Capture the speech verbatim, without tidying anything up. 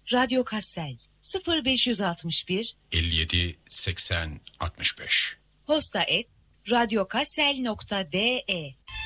Radyo Kassel sıfır beş altı bir elli yedi seksen altmış beş posta et radyokassel nokta de